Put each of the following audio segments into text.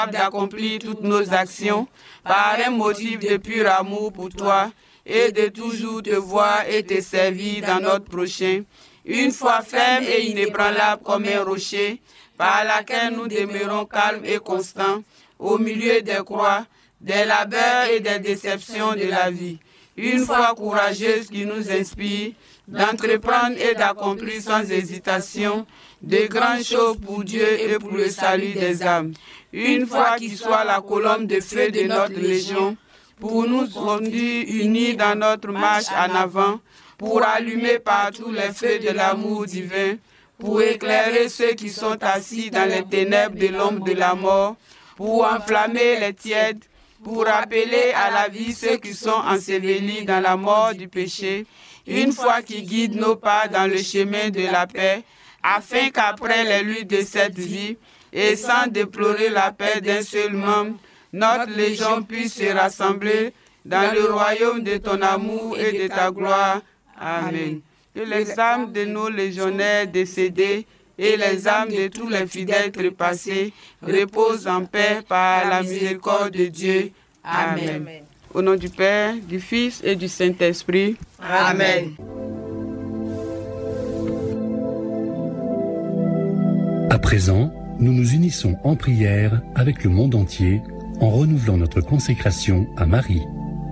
d'accomplir toutes nos actions par un motif de pur amour pour toi et de toujours te voir et te servir dans notre prochain, une foi ferme et inébranlable comme un rocher, par laquelle nous demeurons calmes et constants au milieu des croix, des labeurs et des déceptions de la vie. Une foi courageuse qui nous inspire d'entreprendre et d'accomplir sans hésitation de grandes choses pour Dieu et pour le salut des âmes. Une foi qui soit la colonne de feu de notre légion pour nous conduire unis dans notre marche en avant, pour allumer partout les feux de l'amour divin, pour éclairer ceux qui sont assis dans les ténèbres de l'ombre de la mort, pour enflammer les tièdes, pour appeler à la vie ceux qui sont ensevelis dans la mort du péché, une foi qui guide nos pas dans le chemin de la paix, afin qu'après les luttes de cette vie, et sans déplorer la paix d'un seul membre, notre légion puisse se rassembler dans le royaume de ton amour et de ta gloire. Amen. Que les âmes de nos légionnaires décédés et les âmes de tous les fidèles trépassés reposent en paix par la miséricorde de Dieu. Amen. Au nom du Père, du Fils et du Saint-Esprit. Amen. À présent, nous nous unissons en prière avec le monde entier en renouvelant notre consécration à Marie.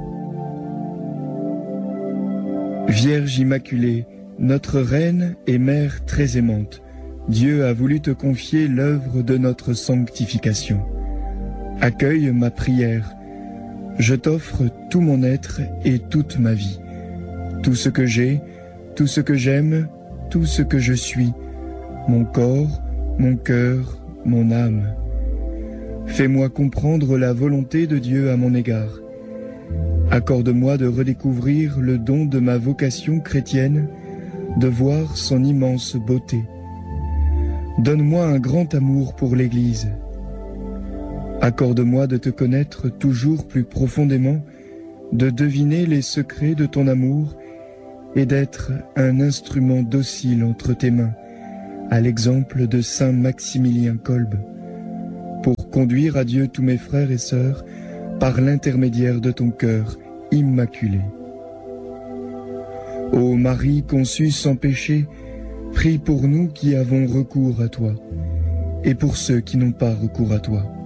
Vierge Immaculée, notre Reine et Mère très aimante, Dieu a voulu te confier l'œuvre de notre sanctification. Accueille ma prière. Je t'offre tout mon être et toute ma vie, tout ce que j'ai, tout ce que j'aime, tout ce que je suis, mon corps, mon cœur, mon âme. Fais-moi comprendre la volonté de Dieu à mon égard. Accorde-moi de redécouvrir le don de ma vocation chrétienne, de voir son immense beauté. Donne-moi un grand amour pour l'Église. Accorde-moi de te connaître toujours plus profondément, de deviner les secrets de ton amour et d'être un instrument docile entre tes mains, à l'exemple de saint Maximilien Kolbe, pour conduire à Dieu tous mes frères et sœurs par l'intermédiaire de ton cœur immaculé. Ô Marie conçue sans péché, prie pour nous qui avons recours à toi, et pour ceux qui n'ont pas recours à toi.